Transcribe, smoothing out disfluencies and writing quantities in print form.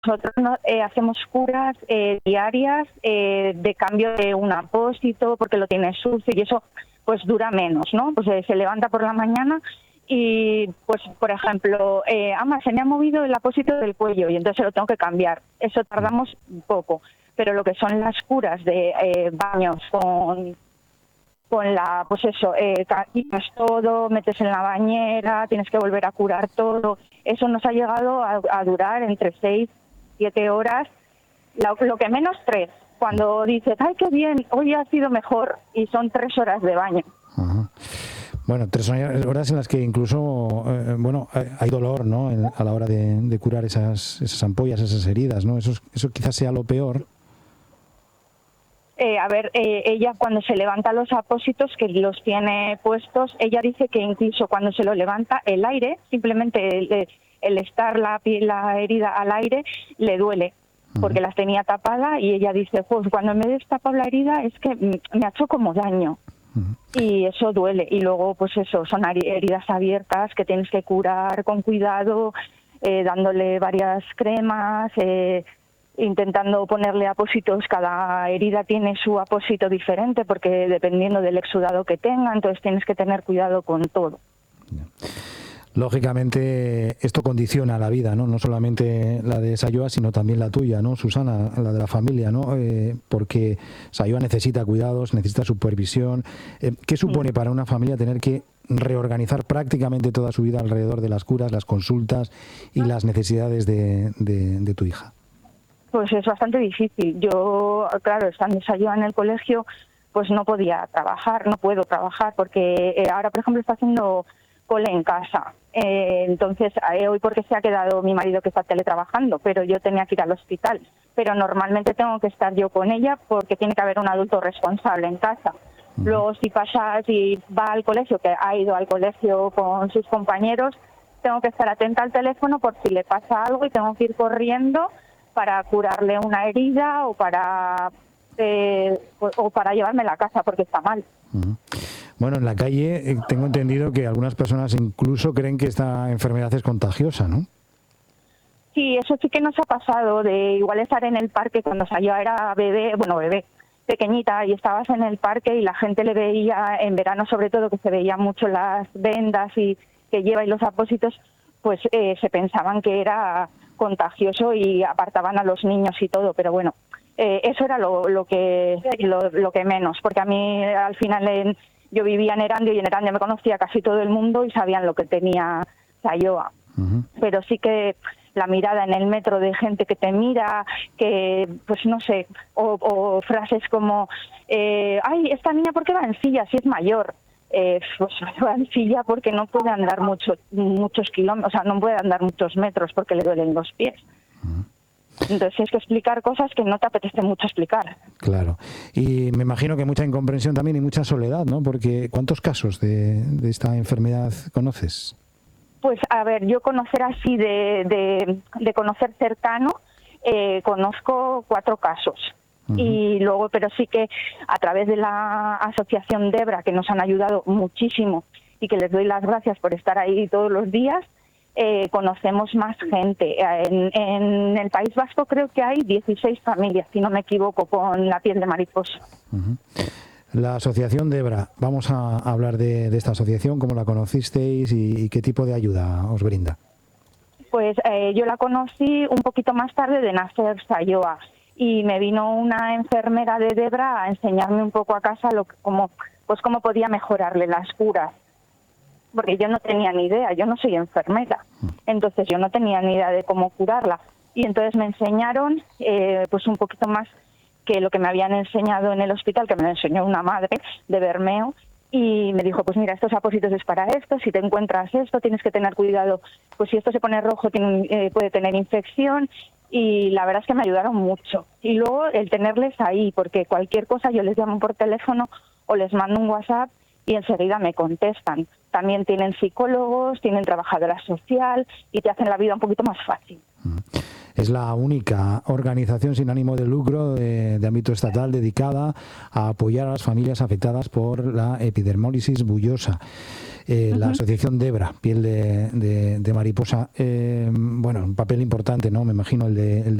nosotros hacemos curas diarias de cambio de un apósito porque lo tiene sucio y eso pues dura menos, ¿no? Pues se levanta por la mañana y pues por ejemplo, se me ha movido el apósito del cuello y entonces lo tengo que cambiar. Eso tardamos poco, pero lo que son las curas de baños con la, pues eso, quitas todo, metes en la bañera, tienes que volver a curar todo. Eso nos ha llegado a durar entre 6-7 horas, lo que menos 3. Cuando dices, ¡ay, qué bien! Hoy ha sido mejor y son 3 horas de baño. Ajá. Bueno, 3 horas en las que incluso, hay dolor, ¿no? A la hora de curar esas ampollas, esas heridas, ¿no? Eso quizás sea lo peor. Ella cuando se levanta los apósitos, que los tiene puestos, ella dice que incluso cuando se lo levanta, el aire, simplemente el estar la herida al aire, le duele, porque las tenía tapadas y ella dice, pues cuando me he destapado la herida es que me ha hecho como daño. Y eso duele. Y luego, pues eso, son heridas abiertas que tienes que curar con cuidado, dándole varias cremas, intentando ponerle apósitos. Cada herida tiene su apósito diferente porque dependiendo del exudado que tenga, entonces tienes que tener cuidado con todo. Lógicamente esto condiciona la vida, ¿no? No solamente la de Sayoa, sino también la tuya, ¿no, Susana? La de la familia, ¿no? Porque Sayoa necesita cuidados, necesita supervisión. ¿Qué supone para una familia tener que reorganizar prácticamente toda su vida alrededor de las curas, las consultas y las necesidades de tu hija? Pues es bastante difícil. Yo, claro, estando Sayoa en el colegio, pues no podía trabajar, no puedo trabajar, porque ahora, por ejemplo, está haciendo cole en casa. Entonces, hoy porque se ha quedado mi marido que está teletrabajando, pero yo tenía que ir al hospital. Pero normalmente tengo que estar yo con ella porque tiene que haber un adulto responsable en casa. Luego, si va al colegio, que ha ido al colegio con sus compañeros, tengo que estar atenta al teléfono por si le pasa algo y tengo que ir corriendo para curarle una herida o para llevarme a la casa porque está mal. Bueno, en la calle tengo entendido que algunas personas incluso creen que esta enfermedad es contagiosa, ¿no? Sí, eso sí que nos ha pasado, de igual estar en el parque cuando Sayoa era bebé, pequeñita, y estabas en el parque y la gente le veía, en verano sobre todo, que se veían mucho las vendas y que lleva y los apósitos, pues se pensaban que era contagioso y apartaban a los niños y todo, pero bueno, eso era lo que menos, porque a mí al final yo vivía en Erandio y en Erandio me conocía casi todo el mundo y sabían lo que tenía Sayoa. Pero sí que la mirada en el metro de gente que te mira, que pues no sé, o frases como, ay, esta niña ¿por qué va en silla si es mayor? Pues va en silla porque no puede andar muchos kilómetros, o sea, no puede andar muchos metros porque le duelen los pies. Entonces es que explicar cosas que no te apetece mucho explicar. Claro. Y me imagino que mucha incomprensión también y mucha soledad, ¿no? Porque ¿cuántos casos de esta enfermedad conoces? Pues a ver, yo conocer así de conocer cercano, conozco 4 casos. Y luego, pero sí que a través de la asociación Debra, que nos han ayudado muchísimo y que les doy las gracias por estar ahí todos los días, conocemos más gente. En el País Vasco creo que hay 16 familias, si no me equivoco, con la piel de mariposa. La asociación Debra, vamos a hablar de esta asociación, cómo la conocisteis y qué tipo de ayuda os brinda. Pues yo la conocí un poquito más tarde de nacer Sayoa y me vino una enfermera de Debra a enseñarme un poco a casa cómo podía mejorarle las curas. Porque yo no tenía ni idea, yo no soy enfermera, entonces yo no tenía ni idea de cómo curarla. Y entonces me enseñaron pues un poquito más que lo que me habían enseñado en el hospital, que me lo enseñó una madre de Bermeo, y me dijo, pues mira, estos apósitos es para esto, si te encuentras esto tienes que tener cuidado, pues si esto se pone rojo puede tener infección, y la verdad es que me ayudaron mucho. Y luego el tenerles ahí, porque cualquier cosa yo les llamo por teléfono o les mando un WhatsApp y enseguida me contestan. También tienen psicólogos, tienen trabajadora social y te hacen la vida un poquito más fácil. Es la única organización sin ánimo de lucro de ámbito estatal dedicada a apoyar a las familias afectadas por la epidermólisis bullosa. La asociación Debra, piel de mariposa, bueno, un papel importante, ¿no? Me imagino el de